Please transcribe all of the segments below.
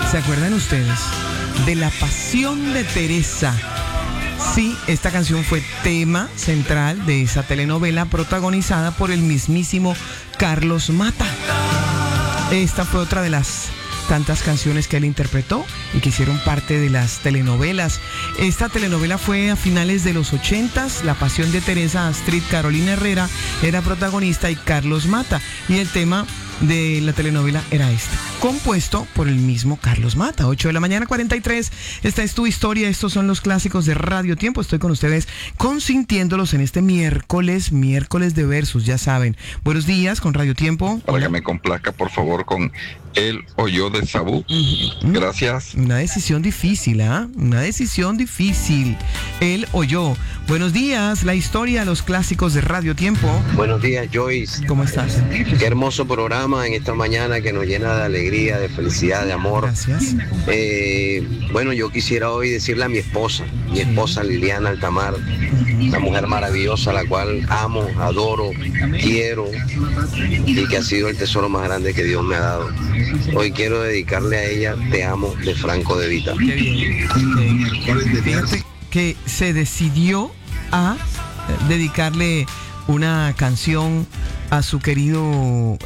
¿Se acuerdan ustedes de La Pasión de Teresa? Sí, esta canción fue tema central de esa telenovela protagonizada por el mismísimo Carlos Mata. Esta fue otra de las tantas canciones que él interpretó y que hicieron parte de las telenovelas. Esta telenovela fue a finales de los 80s, La Pasión de Teresa. Astrid Carolina Herrera era protagonista y Carlos Mata. Y el tema de la telenovela era este, compuesto por el mismo Carlos Mata. 8 de la mañana, 43. Esta es tu historia. Estos son los clásicos de Radio Tiempo. Estoy con ustedes consintiéndolos en este miércoles de versus, ya saben. Buenos días con Radio Tiempo. Para que me complazca, por favor, con Él o Yo de Sabú. Gracias. Una decisión difícil, ¿ah? Una decisión difícil. Él o Yo. Buenos días, la historia, los clásicos de Radio Tiempo. Buenos días, Joyce. ¿Cómo estás? Qué hermoso programa en esta mañana que nos llena de alegría, de felicidad, de amor. Gracias. Bueno, yo quisiera hoy decirle a mi esposa Liliana Altamar, una mujer maravillosa, la cual amo, adoro, quiero y que ha sido el tesoro más grande que Dios me ha dado. Hoy quiero dedicarle a ella Te amo de Franco De Vita. Qué bien. Fíjate que se decidió a dedicarle una canción a su querido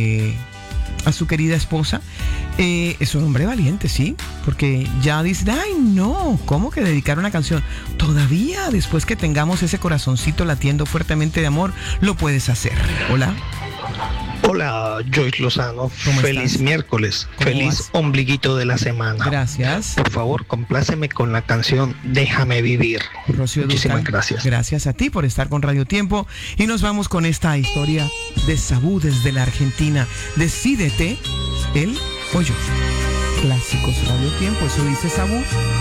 a su querida esposa. Es un hombre valiente, sí, porque ya dice, ay no, ¿cómo que dedicar una canción? Todavía después que tengamos ese corazoncito latiendo fuertemente de amor, lo puedes hacer. Hola. Hola, Joyce Lozano. Feliz estás? miércoles. ¿Cómo Feliz vas? ombliguito de la semana. Gracias. Por favor, compláceme con la canción Déjame Vivir. Rocío Muchísimas Dúrcal, gracias. Gracias a ti por estar con Radio Tiempo. Y nos vamos con esta historia de Sabú desde la Argentina. Decídete, él o yo. Clásicos Radio Tiempo, eso dice Sabú.